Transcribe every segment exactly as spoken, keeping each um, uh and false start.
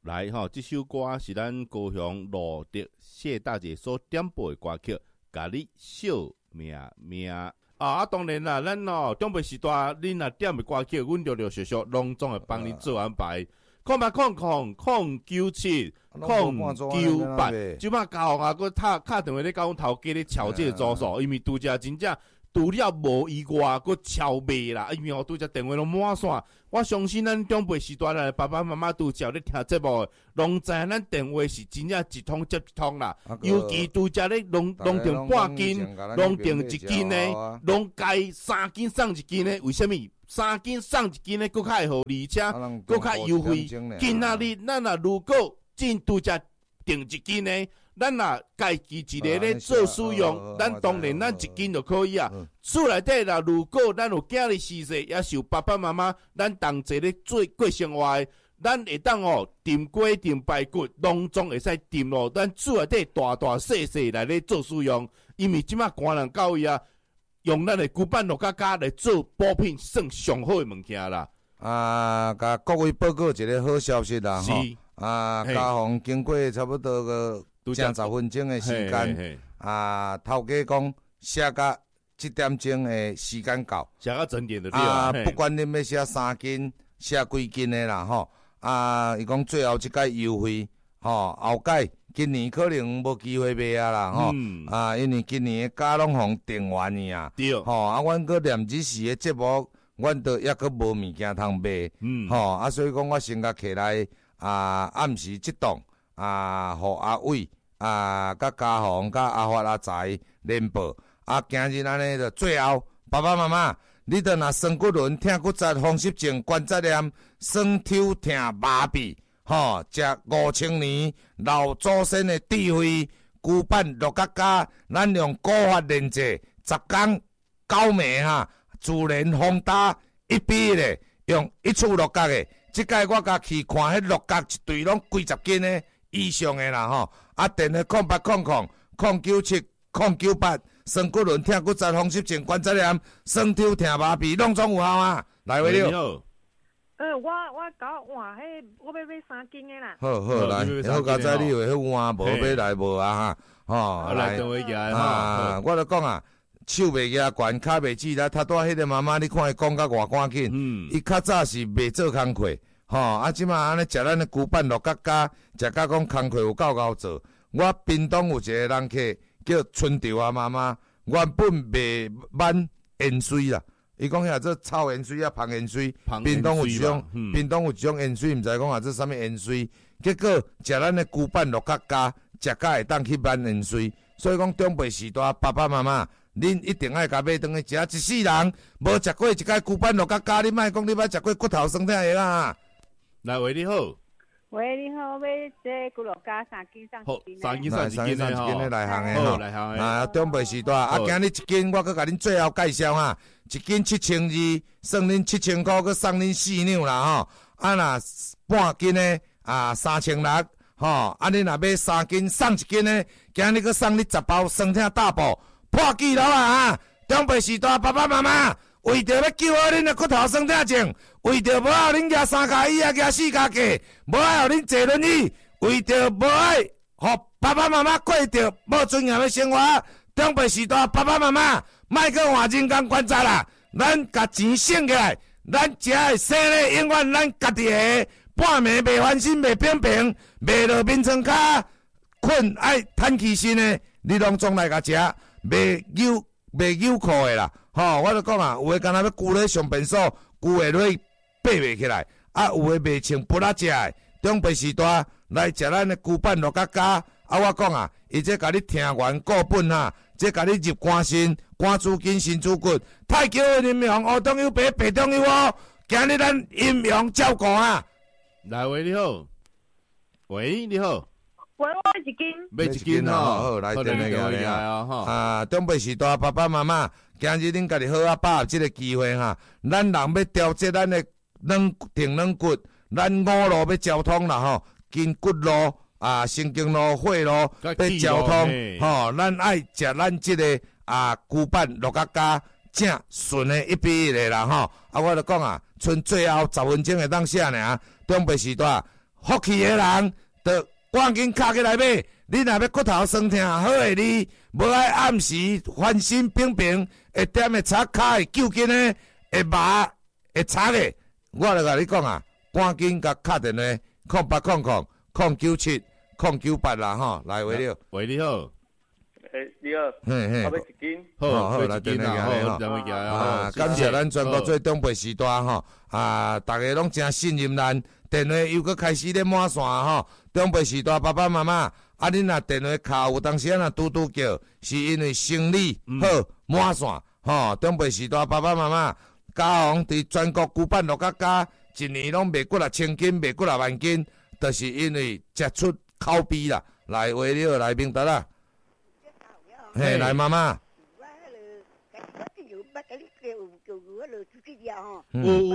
来吼，这首歌是咱高雄罗德谢大姐所点播的歌曲，甲你惜命命啊！啊，当然啦，咱哦中北时代，恁若点的歌曲，阮陆陆续续隆重的帮你做安排。空八空空空九七空九八，即摆交啊，佮打打电话咧，甲阮头家咧敲这个组数，因为拄则真正。除了无意外，佮超卖啦！因为我拄则电话拢满线，我相信咱长辈时代的爸爸妈妈拄则咧听节目，拢知影咱电话是真正一通接一通啦。尤其拄则咧弄弄定半斤，弄定一斤呢，拢该三斤送一斤呢？为什么？三斤送一斤呢？佮较会好，而且佮较优惠。今仔日咱若如果真拄则定一斤呢？咱若家己一个咧做使用，咱当然咱一斤就可以啊。厝内底啦，如果咱有囝哩事势，也是有爸爸妈妈，咱同齐咧做过生活的，咱会当哦炖鸡、炖排骨，拢总会使炖咯。咱厝内底大大细细来咧做使用，因为即马官人教位啊，用咱的古板肉夹夹来做补品，算上好的物件啦。 啊，甲各位报告一个好消息啦！吼，啊，家访经过差不多个。正十分钟的时间，啊，头家讲写到七点钟的时间到， 写到整点的啊，不管恁要写三斤，写几斤的啦吼，啊，伊讲最后一届优惠，吼，后届今年可能无机会买啊啦吼，嗯、啊，因为今年的价拢互定完去啊， 对， 吼，啊，阮搁念日时的节目，阮都抑搁无物件通买，嗯，吼，啊，所以讲我先甲起来，啊，暗时即档。啊，互阿伟啊，甲家宏、甲阿发、阿财联播啊，今日安尼就最后，爸爸妈妈，你著若酸骨轮、疼骨折、风湿症、关节炎、酸抽疼、麻痹，吼，食五千年老祖先的智慧，旧版六角加，咱用古法炼制，十工九暝哈，自然风大一比咧，用一处六角的，即届我甲去看迄六角一对拢几十斤的。以上的啦吼，啊电话空八空空空九七空九八，酸骨轮、疼骨折、风湿症、关节炎、酸抽疼、麻痹，拢总有效啊！来位了。 呃，我我搞换迄，我要买三斤的啦。 好好来，好佳哉，你话迄换无买来无啊哈？吼， 来电话来啊！我就讲啊，手袂举悬，脚袂直来，他带迄个妈妈，你看伊讲甲偌赶紧，嗯，伊较早是袂做工课。吼、哦，啊，即马安尼食咱的旧版六角加，食甲讲工课有够够做。我屏东有一个人客叫春潮啊妈妈，原本卖满盐水啦，伊讲遐做草盐水啊、芳盐水，屏东有一种，嗯、屏东有一种盐水，毋知讲啊做啥物盐水。结果食咱的旧版六角加，食甲会当去满盐水。所以讲长辈时代，爸爸妈妈，恁一定爱甲买转去食，一世人无食过一届旧版六角加，你莫讲你捌食过骨头酸疼的啦。 来，喂，你好。 喂，你好，买这骨肉加三斤上一斤。 三斤上一斤的吼， 来行的吼， 来行的。 啊，长辈时代，啊，今日一斤我搁甲恁最后介绍哈，一斤七千二，算恁七千块，搁送恁四两啦吼。啊，若半斤的啊，三千六，吼，啊，恁若买三斤送一斤的，今日搁送你十包酸疼大补，破纪录啊！哈，长辈时代，爸爸妈妈。为着要救好恁的骨头酸疼症，为着无爱恁举三脚椅啊，举四脚架，无爱互恁坐轮椅，为着无爱互爸爸妈妈过着无尊严的生活，长辈时代爸爸妈妈莫去换人工关节啦，咱甲钱省起来，咱食的生的永远咱家己的，半暝袂翻身袂平平，袂落眠床骹困爱叹气身的，你拢总来甲食，袂扭袂扭裤的啦。吼，我就讲啊，有诶敢若要跍咧上便所，跍下落爬袂起来，啊，有诶袂穿不拉食诶，长辈时代来食咱诶旧版六角加，啊，我讲啊，伊这甲你听完固本哈，这甲你入肝肾、肝主筋、肾主骨，太极阴阳，黑中有白，白中有黑，今日咱阴阳照顾啊。 来，喂，你好，喂，你好。 我买一斤， 买一斤吼， 好来电话过来啊！啊，长辈时代爸爸妈妈，今日恁家己好啊，把握这个机会哈，咱人要调节咱的软停软骨，咱五路要交通啦吼，筋骨路啊、神经路、血路要交通吼，咱爱食咱这个啊旧版六角加正顺的一比一的啦吼，啊，我就讲啊，剩最后十分钟会当写尔，长辈时代。 福气的人，就赶紧敲起来买。你若要骨头酸痛好诶，你无爱暗时翻身平平，会点的擦骹会救筋的，会麻会擦的，我就甲你讲啊，赶紧甲敲电话空八空空空九七空九八啦吼，来为了。 喂，你好。 诶，你好， 嘿嘿， 我要一斤。 好好来电话好， 吼， 电话行啊，感谢咱全国最长辈时代吼，啊，大家拢真信任咱，电话又搁开始咧满线吼，长辈时代爸爸妈妈。啊！恁若电话敲，有当时啊，若拄拄叫，是因为生理好满线吼。长辈时代爸爸妈妈，家行伫全国举办六甲家，一年拢卖几若千斤，卖几若万斤，就是因为食出口碑啦。来，话了来明达啦，嘿，来妈妈。 有。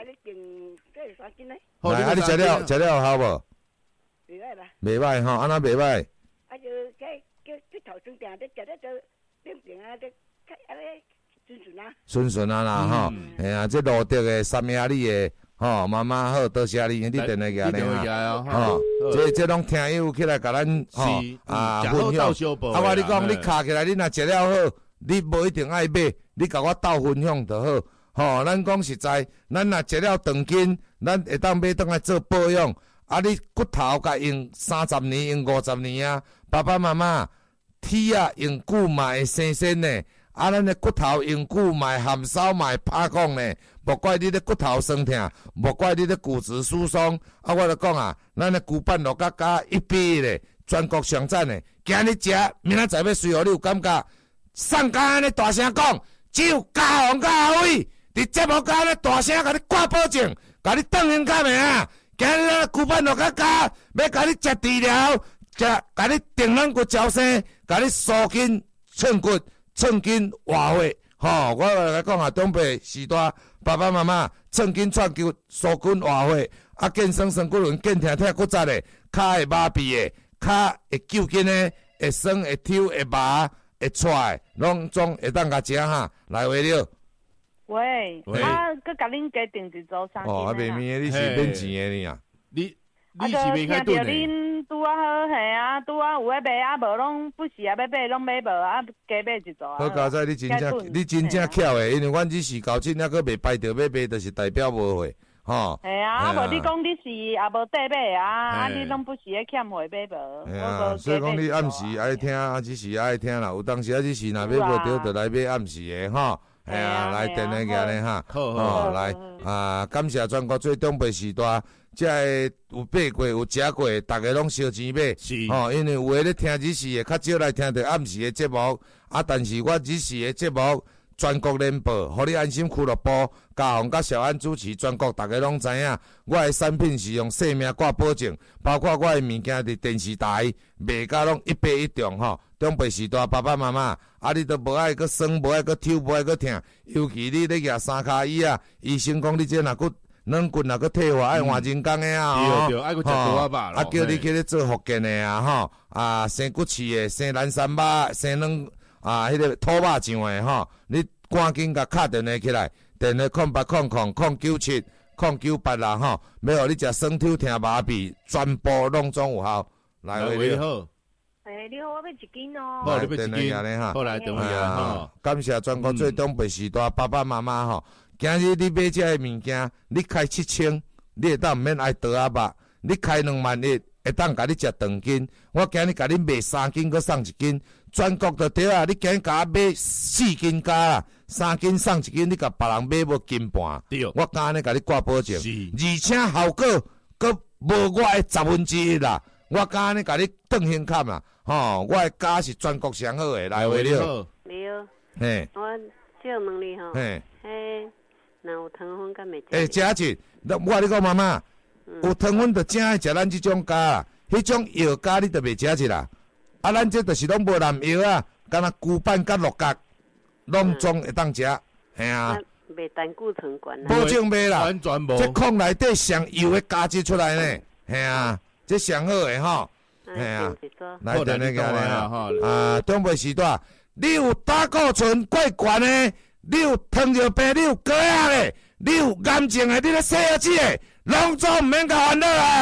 来，啊！你食了食了有效无？ 袂歹啦， 袂歹吼，安那袂歹。 啊就叫叫叫头先定，你食得就平平啊，你安尼顺顺啊。 顺顺啊啦吼，嘿啊，这路德的三亚里的吼，妈妈好，多谢你，你电话给你哈，吼，这这拢听友起来甲咱吼啊分享。啊，我你讲你卡起来，你若食了好，你无一定爱买，你甲我斗分享就好。吼，咱讲实在，咱若食了长筋，咱会当买倒来做保养。啊！你骨头甲用三十年、用五十年啊！爸爸妈妈，铁啊用久嘛会生鲜呢。啊，咱的骨头用久嘛会含烧嘛会拍讲呢。莫怪你的骨头酸痛，莫怪你的骨质疏松。啊，我就讲啊，咱的骨板六甲加一比咧，全国上赞的。今日食，明仔载要随互你有感觉。上家安尼大声讲，只有家行甲阿伟，伫节目间安尼大声甲你挂保证，甲你当应甲命啊！今日咱骨板落甲加，要甲你食治疗，食甲你定软骨矫正，甲你疏筋寸骨、寸筋活血。吼，我来讲啊，长辈时代爸爸妈妈寸筋串骨、疏筋活血，啊，健身酸骨轮、健疼疼骨折的，骹会麻痹的，骹会揪筋的，会酸会抽会麻会踹，拢总会当甲食哈。来话了。 喂，啊，佮甲恁家订一组三斤哦，啊，卖面的你是免钱的你啊？ 你你是袂开顿的。 恁拄啊好，嘿啊，拄啊有咧卖，啊无拢不是啊要买，拢买无啊，加买一组啊。 好佳哉，你真正你真正巧的，因为阮只是搞钱，还佫袂排着要买，就是代表无货，吼。 系啊，啊无你讲你是也无缀买啊，啊你拢不是咧欠货买无。 系啊，所以讲你暗时爱听，啊只是爱听啦。有当时啊只是若买无着，就来买暗时的吼。系啊，来电话个咧哈，哦来啊，感谢全国最长辈时代，即个有买过有食过，大家拢烧钱买，哦，因为有诶咧听日时诶，较少来听着暗时诶节目，啊，但是我日时诶节目全国联播，互你安心俱乐部，嘉宏甲小安主持，全国大家拢知影，我诶产品是用性命挂保证，包括我诶物件伫电视台卖甲拢一百一中吼。长辈时代爸爸妈妈，啊，你都无爱搁酸，无爱搁抽，无爱搁疼，尤其你咧举三骹椅啊，医生讲你这若搁软骨若搁退化，爱换人工的啊， 对对，爱搁食多啊吧， 啊，叫你去咧做福建的啊，吼，啊，生骨刺的，生南山肉，生软啊，迄个土肉酱的吼，你赶紧甲敲电话起来，电话空八空空空九七空九八啦，吼，要互你食酸痛疼麻痹，全部拢总有效，来你好。 诶，你好，我要一斤哦。 好，你要一斤哈。好来，等我下哈。 感谢全国最长辈时代爸爸妈妈吼。今日你买这个物件，你开七千，你会当毋免挨倒啊肉；你开两万一，会当甲你食长斤。我今日甲你卖三斤，佮送一斤，全国就对啊！你今日甲我买四斤加啦，三斤送一斤，你甲别人买无斤半。 对， 我敢安尼甲你挂保证，而且效果佮无我的十分之一啦。我敢安尼甲你当现砍啦。吼，我的家是全国上好诶，来话了。 你好， 嘿， 我少问你吼， 嘿， 嘿，若有糖分敢袂食？ 诶，食一，我甲你讲妈妈，有糖分就正爱食咱即种家啦，迄种药家你就袂食一啦。啊，咱这就是拢无含药啊，敢若猪板甲鹿角，拢总会当食，嘿啊。 袂胆固醇管啦。 保证袂啦， 完全无。 这控内底上油诶加质出来呢，嘿啊，这上好诶吼。嘿啊，来电话个咧吼，啊，长辈时代，你有胆固醇过悬的，你有糖尿病，你有高压的，你有癌症的，你咧洗耳子的，拢总毋免甲烦恼啊！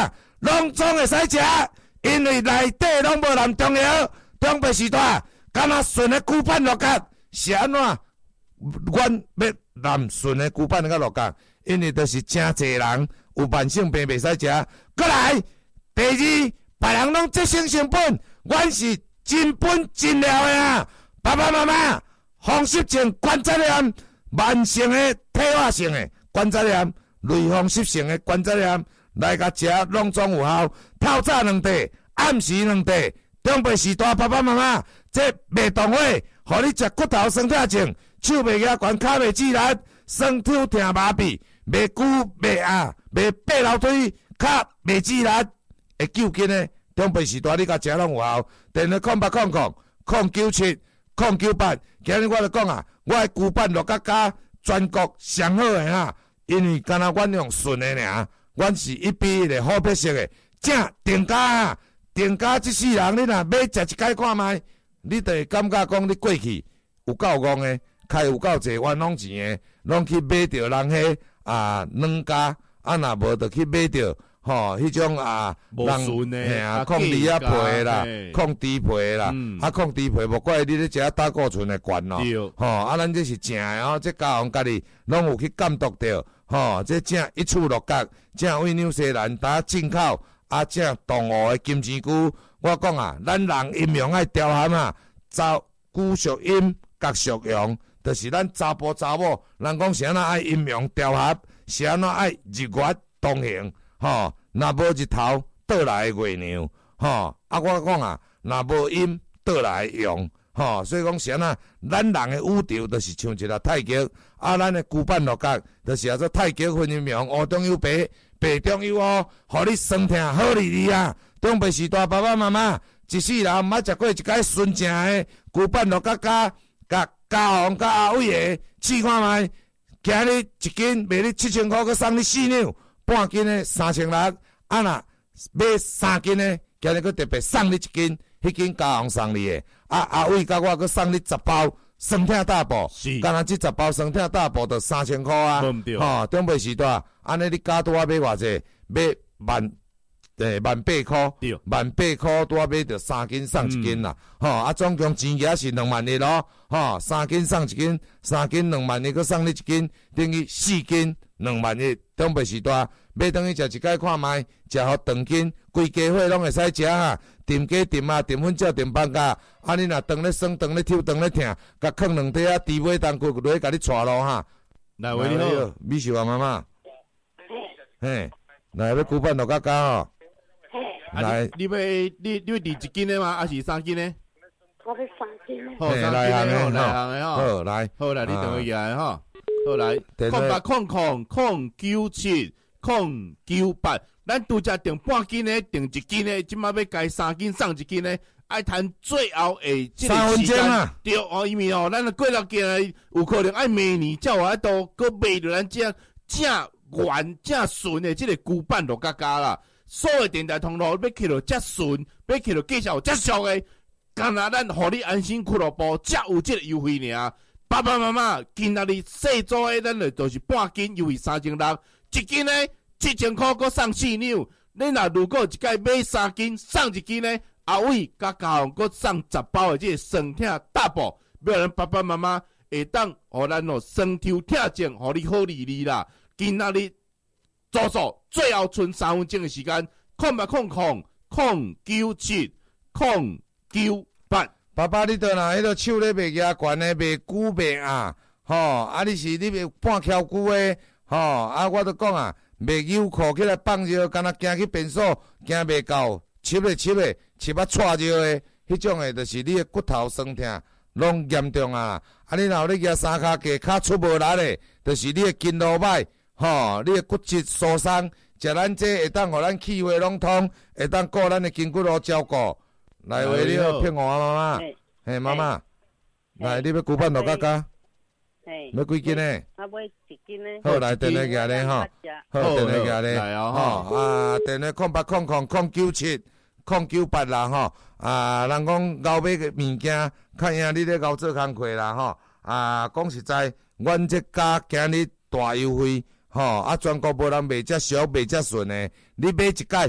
拢总会使食，因为内底拢无含中药。中北时代，敢若纯的久板落角是安怎？阮要含纯的久板甲落角，因为都是真侪人有慢性病袂使食。过来，第二，别人拢节省成本，阮是真本真料的啊！爸爸妈妈，风湿症、关节炎、慢性的退化性的关节炎、类风湿性的关节炎，来甲食拢总有效。透早两袋，暗时两袋。中北时代，爸爸妈妈，这袂动会，互你食骨头酸痛症，手袂举悬，骹袂自力，酸痛疼麻痹，袂久袂压，袂爬楼梯，骹袂自力，会救紧的。中北时代，你甲食拢有效。电话空八空空空九七空九八，今日我就讲啊，我的旧版六角加全国上好的哈，因为敢若阮用顺的尔，阮是一比一的好白色的，正定价啊！定价即世人，你若买食一摆看卖，你就会感觉讲你过去有够戆的，开有够侪冤枉钱的，拢去买着人迄啊软价，啊若无就去买着吼迄种啊无顺的， 嘿啊抗低啊皮啦，抗低皮啦， 嗯、 啊抗低皮，无怪你咧食胆固醇的悬咯，吼啊咱这是正的吼，这家行家己拢有去监督着，吼这正一处落角，正为纽西兰打进口。啊，正动物的金针菇，我讲啊，咱人阴阳爱调和啊，查姑属阴，甲属阳，就是咱查甫查某，人讲是安怎爱阴阳调和，是安怎爱日月同行，吼，若无日头倒来月亮，吼，啊，我讲啊，若无阴倒来阳，吼，所以讲是安怎，咱人的宇宙就是像一个太极，啊，咱的旧版落角，就是叫做太极分阴阳，乌中有白。白中有哦，互你酸痛好利利啊！中北时代爸爸妈妈一世人毋捌食过一摆纯正的旧版落角加甲嘉宏甲阿伟的试看卖，今日一斤卖你七千块，佮送你四两，半斤的三千六，啊若买三斤的，今日佮特别送你一斤，迄斤嘉宏送你的，啊阿伟甲我佮送你十包。酸痛大补，敢若即十包酸痛大补就三千块啊！吼，中北时代，安尼你加多啊买偌济？买万诶万八块，万八块多啊买着三斤送一斤啦！吼、嗯，啊总共钱额是两万一咯！吼，三斤送一斤，三斤两万一，佮送你一斤，等于四斤两万一。中北时代，买等于食一摆看卖，食互长斤，规家伙拢会使食哈。炖鸡炖啊，炖粉饺炖饭甲，啊你若肠咧酸、肠咧抽、肠咧疼，甲放两块啊猪尾当骨落去甲你带咯哈。 来，喂你好， 米秀华妈妈。嘿，来要古板落角角吼。来， 你要你你要订一斤的吗？还是三斤的？ 我要三斤的。 好，三斤的吼，来行的吼。 好来， 好来，你等我起来吼。好来，空八空空空九七空九八。咱拄则订半斤的，订一斤的，即马要改三斤送一斤的，爱谈最后的即个时间。对哦，因为哦，咱过六件有可能爱明年才有法度，搁卖着咱这正原正纯的即个旧版落角角啦。所有电台通路要去到遮纯，要去到介绍遮俗的，干那咱互你安心俱乐部才有即个优惠尔。爸爸妈妈，今仔日细组的咱就是半斤优惠三千六，一斤呢？七千块，搁送四两。你若如果一摆买三斤，送一斤呢？阿伟甲嘉宏搁送十包的这个酸痛大补，要咱爸爸妈妈会当，互咱哦酸痛痛症，互你好利利啦。今仔日左手最后剩三分钟的时间，空八空空空九七空九八。 爸爸，你倒若迄个手咧袂举悬的，袂久袂压，吼啊！你是你袂半翘久的，吼啊！我都讲啊。袂扭裤起来放尿，敢若行去便所行袂到，切咧切咧，切啊踹尿的，迄种的，就是你的骨头酸痛，拢严重啊！啊，你若有咧举三骹架，骹出无力的，就是你的筋路歹，吼，你的骨质疏松，食咱这会当互咱气血拢通，会当顾咱的筋骨路照顾。来，为你好，骗我啊，妈妈，嘿，妈妈，来，你要古板落角角。要几斤呢？ 我买一斤呢。 好，来电话举咧吼，好，电话举咧，吼啊，电话空八空空空九七空九八啦吼，啊，人讲熬买个物件，看样你咧熬做工课啦吼，啊，讲实在，阮这家今日大优惠，吼，啊，全国无人卖遮俗，卖遮顺的，你买一届，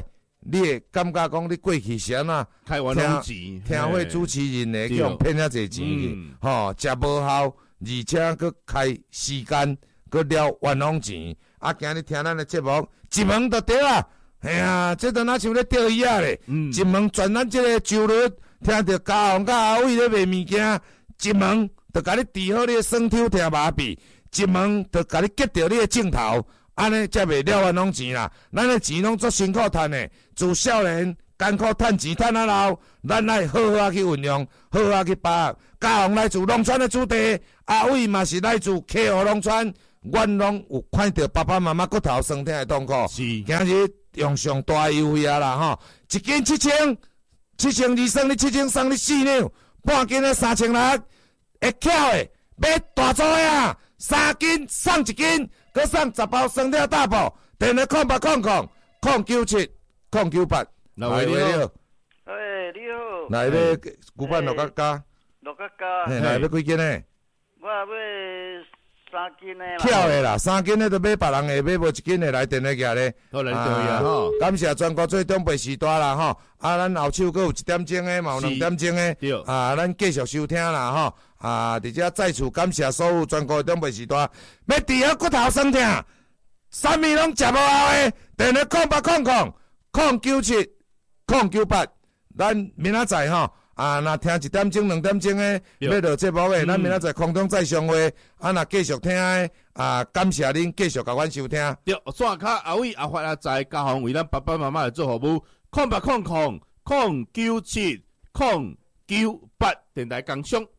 你会感觉讲你过去是安怎开完拢钱， 听会主持人的去用骗遐济钱去，吼，食无效，而且佫开时间，佫了冤枉钱。啊，今日听咱的节目，一问就对啊！哎呀，这都哪像咧钓鱼啊咧？一问全咱这个周日听着家宏甲阿伟咧卖物件，一问就甲你治好你的酸抽听麻痹，一问就甲你结着你的镜头，安尼才袂了冤枉钱啦。咱的钱拢足辛苦赚的，自少年艰苦赚钱赚啊老，咱爱好好啊去运用，好好啊去把握。家宏来自农村的子弟，阿伟嘛是来自客户农村。阮拢有看到爸爸妈妈骨头酸痛的痛苦，今日用上大优惠啊啦吼，一斤七千，七千二送你七千，送你四两，半斤的三千六，会巧的买大组的啊，三斤送一斤，佮送十包酸痛大包，电话空八空空空九七空九八， 哪位你好？ 哎，你好。 来要古板六角加， 六角加， 来要几斤呢？ 我要三斤的啦， 巧的啦，三斤的都买别人的，买无一斤的来电话举咧。 好来对啊吼， 感谢全国最中北时代啦吼，啊，咱后手阁有一点钟的，嘛有两点钟的，啊，咱继续收听啦吼，啊，而且再次感谢所有全国中北时代，要治好骨头酸痛，啥物拢食无效的，电话空八空空空九七空九八，咱明仔载吼。啊，若听一点钟、两点钟的要落节目的，咱明仔载空中再相会。啊，若继续听的，啊，感谢恁继续甲阮收听。 对，线卡阿伟阿发阿财家宏为咱爸爸妈妈来做服务，空八空空空九七空九八电台工商。